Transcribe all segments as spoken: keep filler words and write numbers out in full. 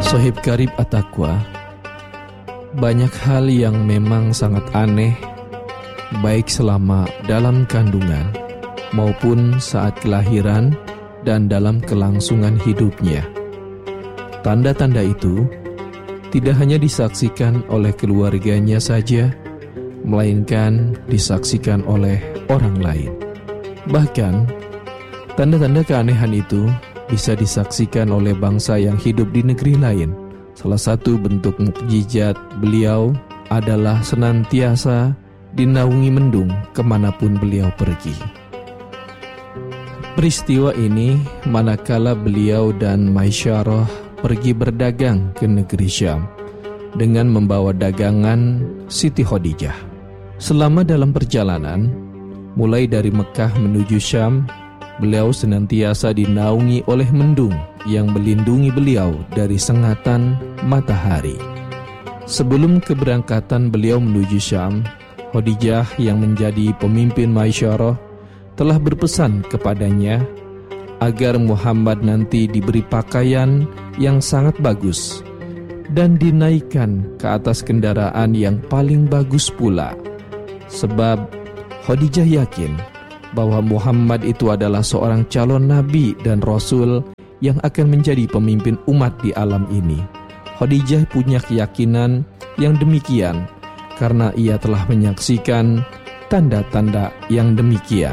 Sohib Karib At-Taqwa, banyak hal yang memang sangat aneh, baik selama dalam kandungan maupun saat kelahiran dan dalam kelangsungan hidupnya. Tanda-tanda itu tidak hanya disaksikan oleh keluarganya saja, melainkan disaksikan oleh orang lain. Bahkan, tanda-tanda keanehan itu bisa disaksikan oleh bangsa yang hidup di negeri lain. Salah satu bentuk mukjizat beliau adalah senantiasa dinaungi mendung kemanapun beliau pergi. Peristiwa ini manakala beliau dan Maisyarah pergi berdagang ke negeri Syam dengan membawa dagangan Siti Khadijah. Selama dalam perjalanan, mulai dari Mekah menuju Syam, beliau senantiasa dinaungi oleh mendung yang melindungi beliau dari sengatan matahari. Sebelum keberangkatan beliau menuju Syam, Khadijah yang menjadi pemimpin Maisyarah telah berpesan kepadanya agar Muhammad nanti diberi pakaian yang sangat bagus dan dinaikkan ke atas kendaraan yang paling bagus pula. Sebab Khadijah yakin bahwa Muhammad itu adalah seorang calon nabi dan rasul yang akan menjadi pemimpin umat di alam ini. Khadijah punya keyakinan yang demikian karena ia telah menyaksikan tanda-tanda yang demikian.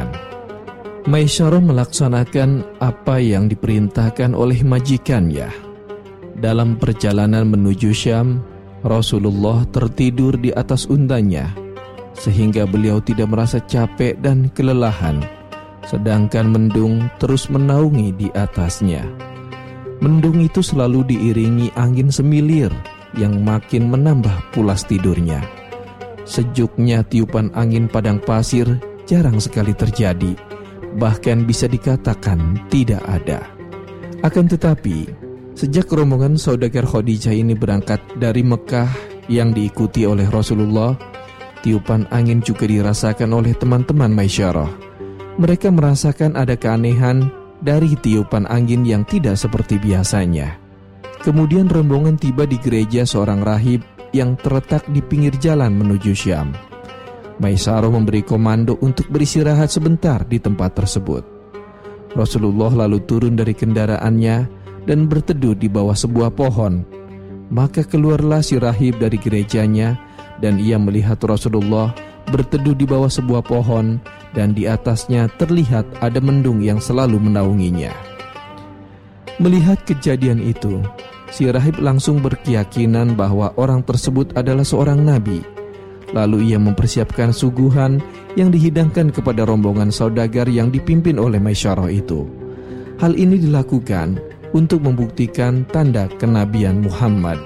Maisyarah melaksanakan apa yang diperintahkan oleh majikannya. Dalam perjalanan menuju Syam, Rasulullah tertidur di atas untanya sehingga beliau tidak merasa capek dan kelelahan, sedangkan mendung terus menaungi di atasnya. Mendung itu selalu diiringi angin semilir yang makin menambah pulas tidurnya. Sejuknya tiupan angin padang pasir jarang sekali terjadi, bahkan bisa dikatakan tidak ada. Akan tetapi, sejak rombongan saudagar Khadijah ini berangkat dari Mekah yang diikuti oleh Rasulullah, tiupan angin juga dirasakan oleh teman-teman Maisyarah. Mereka merasakan ada keanehan dari tiupan angin yang tidak seperti biasanya. Kemudian rombongan tiba di gereja seorang rahib yang terletak di pinggir jalan menuju Syam. Maisyarah memberi komando untuk beristirahat sebentar di tempat tersebut. Rasulullah lalu turun dari kendaraannya dan berteduh di bawah sebuah pohon. Maka keluarlah si rahib dari gerejanya dan ia melihat Rasulullah berteduh di bawah sebuah pohon dan di atasnya terlihat ada mendung yang selalu menaunginya. Melihat kejadian itu, si rahib langsung berkeyakinan bahwa orang tersebut adalah seorang nabi. Lalu ia mempersiapkan suguhan yang dihidangkan kepada rombongan saudagar yang dipimpin oleh Maisyarah itu. Hal ini dilakukan untuk membuktikan tanda kenabian Muhammad.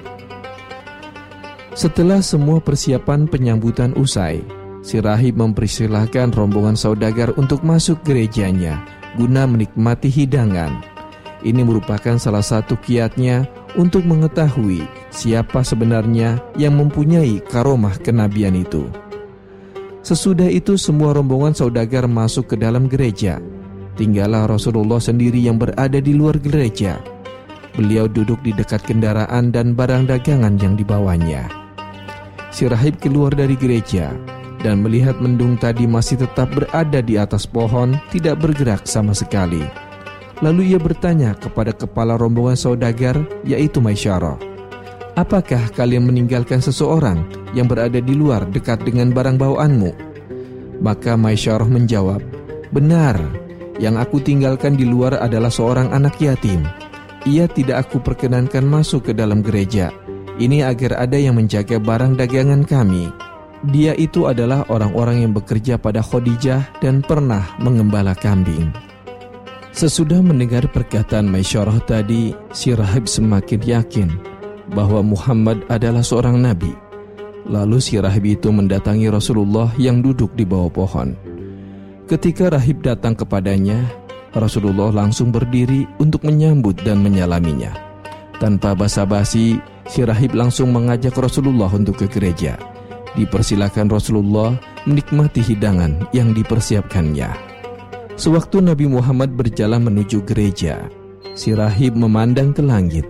Setelah semua persiapan penyambutan usai, si rahib mempersilahkan rombongan saudagar untuk masuk gerejanya guna menikmati hidangan. Ini merupakan salah satu kiatnya untuk mengetahui siapa sebenarnya yang mempunyai karomah kenabian itu. Sesudah itu semua rombongan saudagar masuk ke dalam gereja. Tinggallah Rasulullah sendiri yang berada di luar gereja. Beliau duduk di dekat kendaraan dan barang dagangan yang dibawanya. Si rahib keluar dari gereja dan melihat mendung tadi masih tetap berada di atas pohon, tidak bergerak sama sekali. Lalu ia bertanya kepada kepala rombongan saudagar, yaitu Maisyarah, "Apakah kalian meninggalkan seseorang yang berada di luar dekat dengan barang bawaanmu?" Maka Maisyarah menjawab, "Benar, yang aku tinggalkan di luar adalah seorang anak yatim. Ia tidak aku perkenankan masuk ke dalam gereja. Ini agar ada yang menjaga barang dagangan kami. Dia itu adalah orang-orang yang bekerja pada Khadijah dan pernah mengembala kambing." Sesudah mendengar perkataan Maisyarah tadi, si rahib semakin yakin bahwa Muhammad adalah seorang nabi. Lalu si rahib itu mendatangi Rasulullah yang duduk di bawah pohon. Ketika rahib datang kepadanya, Rasulullah langsung berdiri untuk menyambut dan menyalaminya. Tanpa basa-basi, si rahib langsung mengajak Rasulullah untuk ke gereja. Dipersilakan Rasulullah menikmati hidangan yang dipersiapkannya. Sewaktu Nabi Muhammad berjalan menuju gereja, si rahib memandang ke langit.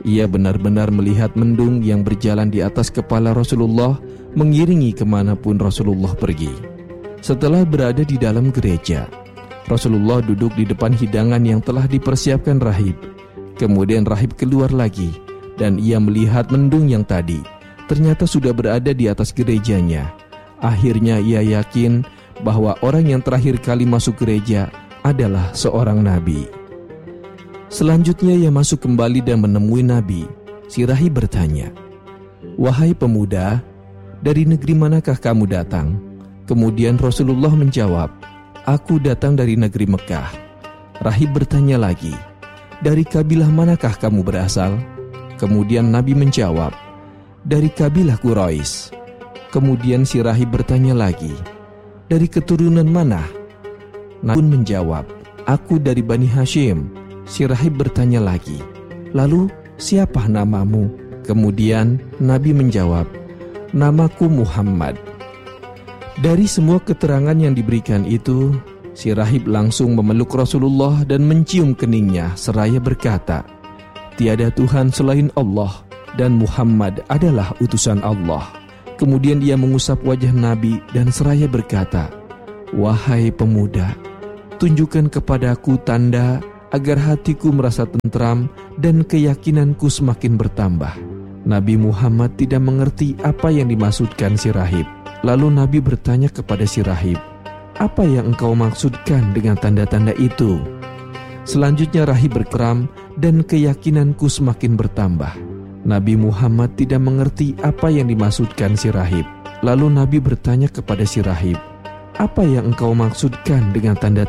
Ia benar-benar melihat mendung yang berjalan di atas kepala Rasulullah, mengiringi kemanapun Rasulullah pergi. Setelah berada di dalam gereja, Rasulullah duduk di depan hidangan yang telah dipersiapkan rahib. Kemudian rahib keluar lagi, dan ia melihat mendung yang tadi ternyata sudah berada di atas gerejanya. Akhirnya ia yakin bahwa orang yang terakhir kali masuk gereja adalah seorang nabi. Selanjutnya ia masuk kembali dan menemui Nabi. Si rahib bertanya, "Wahai pemuda, dari negeri manakah kamu datang?" Kemudian Rasulullah menjawab, "Aku datang dari negeri Mekah." Rahib bertanya lagi, "Dari kabilah manakah kamu berasal?" Kemudian Nabi menjawab, "Dari kabilah Quraisy." Kemudian si rahib bertanya lagi, "Dari keturunan mana?" Nabi pun menjawab, "Aku dari Bani Hashim." Si rahib bertanya lagi, "Lalu siapa namamu?" Kemudian Nabi menjawab, "Namaku Muhammad." Dari semua keterangan yang diberikan itu, si rahib langsung memeluk Rasulullah dan mencium keningnya seraya berkata, "Tiada Tuhan selain Allah dan Muhammad adalah utusan Allah." Kemudian dia mengusap wajah Nabi dan seraya berkata, "Wahai pemuda, tunjukkan kepadaku tanda agar hatiku merasa tentram dan keyakinanku semakin bertambah." Nabi Muhammad tidak mengerti apa yang dimaksudkan si rahib. Lalu Nabi bertanya kepada si rahib, "Apa yang engkau maksudkan dengan tanda-tanda itu?" Selanjutnya rahib berkeram dan keyakinanku semakin bertambah. Nabi Muhammad tidak mengerti apa yang dimaksudkan si rahib. Lalu Nabi bertanya kepada si rahib, "Apa yang engkau maksudkan dengan tanda